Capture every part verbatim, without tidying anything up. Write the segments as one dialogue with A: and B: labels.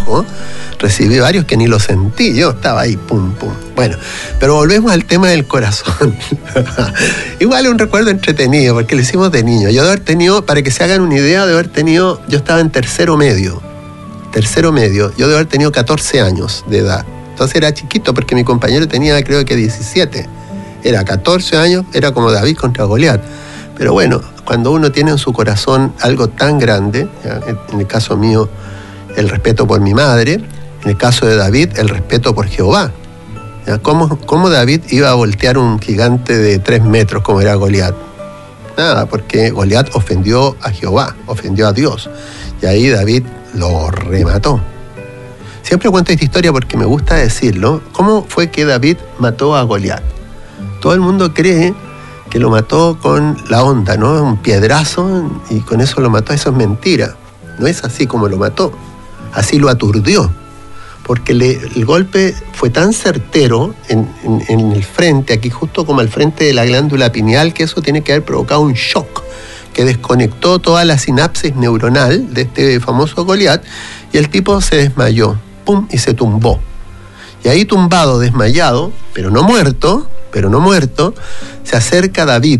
A: trabajo, recibí varios que ni los sentí, yo estaba ahí, pum, pum. Bueno, pero volvemos al tema del corazón. Igual es un recuerdo entretenido, porque lo hicimos de niño. Yo de haber tenido, para que se hagan una idea, de haber tenido, yo estaba en tercero medio, tercero medio, yo de haber tenido catorce años de edad. Entonces era chiquito, porque mi compañero tenía creo que diecisiete. Era catorce años, era como David contra Goliat. Pero bueno, cuando uno tiene en su corazón algo tan grande, ¿ya? En el caso mío, el respeto por mi madre, en el caso de David, el respeto por Jehová. ¿Ya? ¿Cómo, cómo David iba a voltear un gigante de tres metros como era Goliat? Nada, porque Goliat ofendió a Jehová, ofendió a Dios. Y ahí David lo remató. Siempre cuento esta historia porque me gusta decirlo. ¿Cómo fue que David mató a Goliat? Todo el mundo cree que lo mató con la onda, ¿no? Un piedrazo y con eso lo mató. Eso es mentira. No es así como lo mató. Así lo aturdió. Porque le, el golpe fue tan certero en, en, en el frente, aquí justo como al frente de la glándula pineal, que eso tiene que haber provocado un shock que desconectó toda la sinapsis neuronal de este famoso Goliat y el tipo se desmayó, pum, y se tumbó. Y ahí tumbado, desmayado, pero no muerto, pero no muerto, se acerca David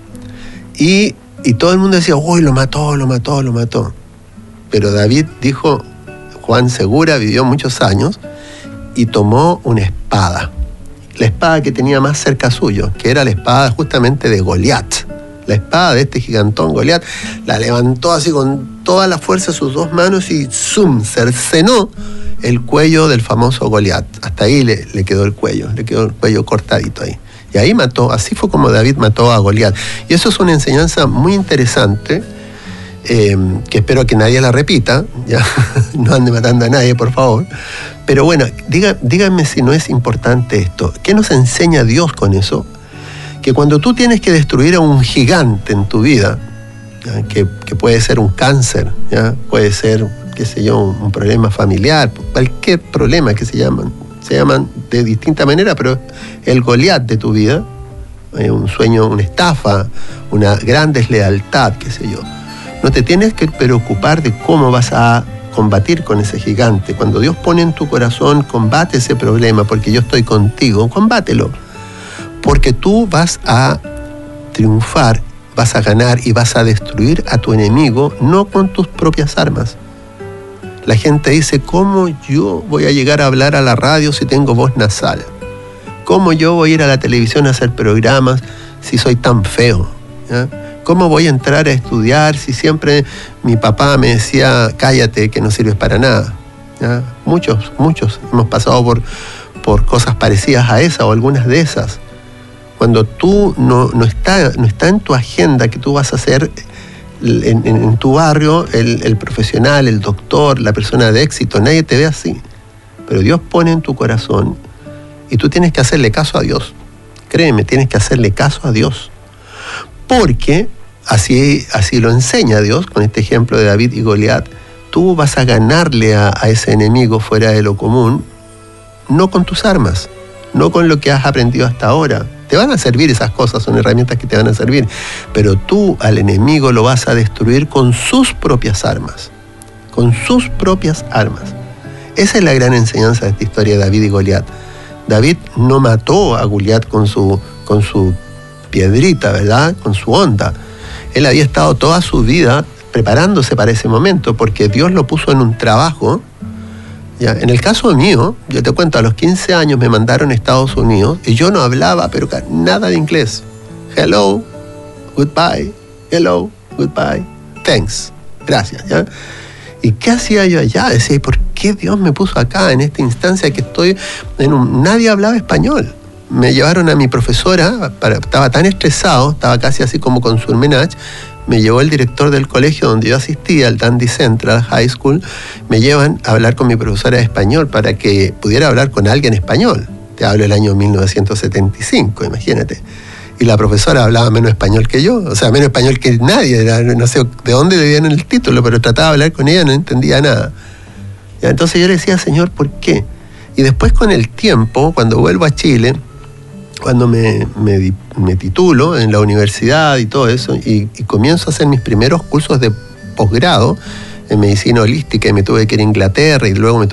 A: y, y todo el mundo decía, uy, lo mató, lo mató, lo mató. Pero David dijo, Juan Segura vivió muchos años y tomó una espada, la espada que tenía más cerca suyo, que era la espada justamente de Goliat. La espada de este gigantón Goliat la levantó así con toda la fuerza de sus dos manos y ¡zum! Cercenó el cuello del famoso Goliat. Hasta ahí le, le quedó el cuello, le quedó el cuello cortadito ahí. Y ahí mató, así fue como David mató a Goliat. Y eso es una enseñanza muy interesante, eh, que espero que nadie la repita, ya no ande matando a nadie, por favor. Pero bueno, diga, díganme si no es importante esto. ¿Qué nos enseña Dios con eso? Que cuando tú tienes que destruir a un gigante en tu vida, ¿ya? Que, que puede ser un cáncer, ¿ya? Puede ser, qué sé yo, un, un problema familiar, cualquier problema que se llaman, se llaman de distinta manera, pero el Goliat de tu vida, eh, un sueño, una estafa, una gran deslealtad, qué sé yo, no te tienes que preocupar de cómo vas a combatir con ese gigante. Cuando Dios pone en tu corazón, combate ese problema, porque yo estoy contigo, combátelo. Porque tú vas a triunfar, vas a ganar y vas a destruir a tu enemigo, no con tus propias armas. La gente dice, ¿cómo yo voy a llegar a hablar a la radio si tengo voz nasal? ¿Cómo yo voy a ir a la televisión a hacer programas si soy tan feo? ¿Ya? ¿Cómo voy a entrar a estudiar si siempre mi papá me decía, cállate, que no sirves para nada? ¿Ya? Muchos, muchos hemos pasado por, por cosas parecidas a esa o algunas de esas. Cuando tú no, no, está, no está en tu agenda que tú vas a ser en, en, en tu barrio el, el profesional, el doctor, la persona de éxito, nadie te ve así. Pero Dios pone en tu corazón y tú tienes que hacerle caso a Dios. Créeme, tienes que hacerle caso a Dios. Porque así, así lo enseña Dios con este ejemplo de David y Goliat. Tú vas a ganarle a, a ese enemigo fuera de lo común, no con tus armas, no con lo que has aprendido hasta ahora. Te van a servir esas cosas, son herramientas que te van a servir, pero tú al enemigo lo vas a destruir con sus propias armas, con sus propias armas. Esa es la gran enseñanza de esta historia de David y Goliat. David no mató a Goliat con su, con su piedrita, ¿verdad? Con su onda. Él había estado toda su vida preparándose para ese momento, porque Dios lo puso en un trabajo. Ya, en el caso mío, yo te cuento, a los quince años me mandaron a Estados Unidos y yo no hablaba pero nada de inglés. Hello, goodbye, hello, goodbye, thanks, gracias. ¿Ya? ¿Y qué hacía yo allá? Decía, ¿por qué Dios me puso acá en esta instancia que estoy en un... Nadie hablaba español. Me llevaron a mi profesora, para, estaba tan estresado, estaba casi así como con surmenage. Me llevó el director del colegio donde yo asistía, al Dundee Central High School, me llevan a hablar con mi profesora de español para que pudiera hablar con alguien español. Te hablo del año mil novecientos setenta y cinco, imagínate. Y la profesora hablaba menos español que yo, o sea, menos español que nadie, era, no sé de dónde le dieron el título, pero trataba de hablar con ella, no entendía nada. Y entonces yo le decía, Señor, ¿por qué? Y después con el tiempo, cuando vuelvo a Chile, cuando me, me, me titulo en la universidad y todo eso, y, y comienzo a hacer mis primeros cursos de posgrado en medicina holística, y me tuve que ir a Inglaterra y luego me